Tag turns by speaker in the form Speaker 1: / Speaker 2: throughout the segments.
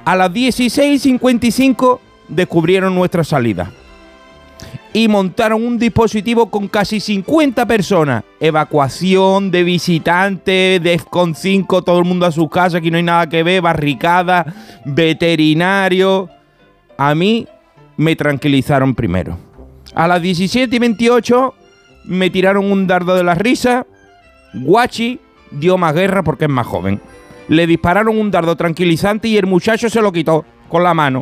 Speaker 1: A las 16:55 descubrieron nuestra salida y montaron un dispositivo con casi 50 personas. Evacuación de visitantes, DEFCON 5, todo el mundo a sus casas, aquí no hay nada que ver, barricada, veterinario. A mí me tranquilizaron primero. A las 17:28 me tiraron un dardo de la risa. Guachi dio más guerra porque es más joven. Le dispararon un dardo tranquilizante y el muchacho se lo quitó con la mano.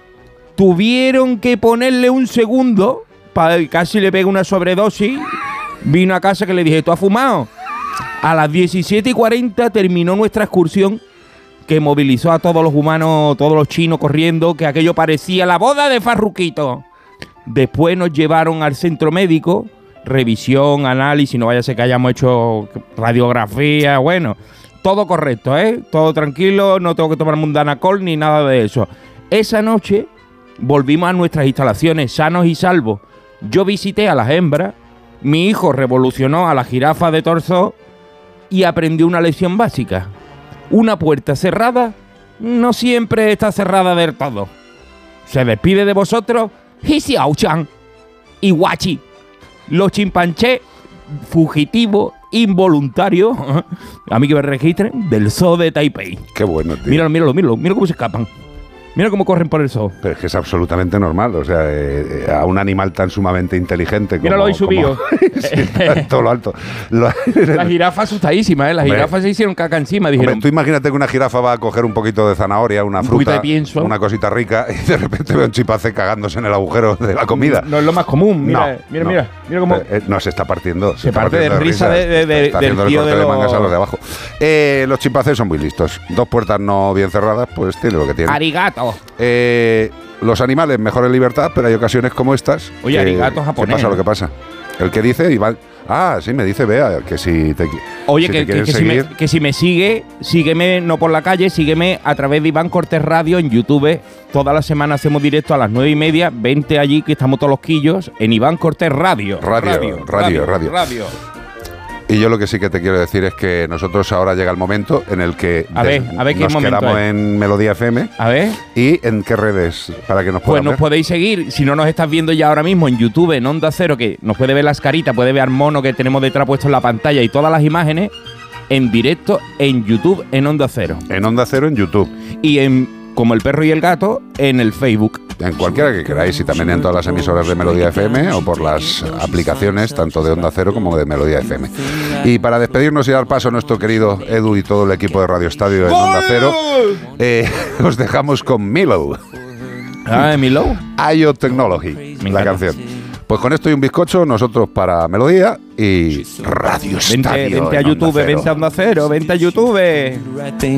Speaker 1: Tuvieron que ponerle un segundo, casi le pega una sobredosis. Vino a casa que le dije, ¿tú has fumado? A las 17:40 terminó nuestra excursión, que movilizó a todos los humanos, todos los chinos corriendo, que aquello parecía la boda de Farruquito. Después nos llevaron al centro médico, revisión, análisis, no vaya a ser que hayamos hecho radiografía, bueno, todo correcto, todo tranquilo, no tengo que tomarme un Danacol ni nada de eso. Esa noche volvimos a nuestras instalaciones sanos y salvos. Yo visité a las hembras, mi hijo revolucionó a la jirafa de Torso y aprendió una lección básica. Una puerta cerrada no siempre está cerrada del todo. Se despide de vosotros Xiaochan y Guachi, los chimpancés fugitivos involuntarios, a mí que me registren, del zoo de Taipei.
Speaker 2: Qué bueno, tío.
Speaker 1: Míralo, mira cómo se escapan. Mira cómo corren por el zoo.
Speaker 2: Pero es que es absolutamente normal, o sea, a un animal tan sumamente inteligente como...
Speaker 1: Míralo ahí subido.
Speaker 2: Sí, todo lo alto.
Speaker 1: La jirafa asustadísima, Las jirafas se hicieron caca encima, dijeron.
Speaker 2: Hombre, tú imagínate que una jirafa va a coger un poquito de zanahoria, una fruta,
Speaker 1: de pienso,
Speaker 2: una cosita rica, y de repente ve un chimpancé cagándose en el agujero de la comida.
Speaker 1: No es lo más común, mira cómo...
Speaker 2: No, se está partiendo.
Speaker 1: Se parte de risa del tío de
Speaker 2: mangas a los de abajo. Los chimpancés son muy listos. Dos puertas no bien cerradas, pues tiene lo que tiene.
Speaker 1: Arigato.
Speaker 2: Los animales mejor en libertad, pero hay ocasiones como estas.
Speaker 1: Oye, arigato japonés.
Speaker 2: ¿Qué pasa? Lo que pasa. El que dice Iván. Ah, sí, me dice Bea que si te.
Speaker 1: Oye,
Speaker 2: si
Speaker 1: que si me sigue, sígueme no por la calle, sígueme a través de Iván Cortés Radio en YouTube. Toda la semana hacemos directo a las 9:30. Vente allí que estamos todos los quillos en Iván Cortés Radio. Radio.
Speaker 2: Y yo lo que sí que te quiero decir es que nosotros ahora llega el momento en el que
Speaker 1: a ver,
Speaker 2: nos quedamos en Melodía FM.
Speaker 1: A ver.
Speaker 2: ¿Y en qué redes para que nos puedan ver?
Speaker 1: Pues nos podéis seguir, si no nos estás viendo ya ahora mismo en YouTube, en Onda Cero, que nos puede ver las caritas, puede ver al mono que tenemos detrás puesto en la pantalla y todas las imágenes en directo en YouTube, en Onda Cero.
Speaker 2: En Onda Cero, en YouTube.
Speaker 1: Y en Como el Perro y el Gato, en el Facebook.
Speaker 2: En cualquiera que queráis, y también en todas las emisoras de Melodía FM o por las aplicaciones tanto de Onda Cero como de Melodía FM. Y para despedirnos y dar paso a nuestro querido Edu y todo el equipo de Radio Estadio en Onda Cero, os dejamos con Milo.
Speaker 1: Milo.
Speaker 2: IO Technology, la canción. Pues con esto y un bizcocho, nosotros para Melodía y Radio Estadio.
Speaker 1: Vente a YouTube, vente a Onda Cero, vente a YouTube.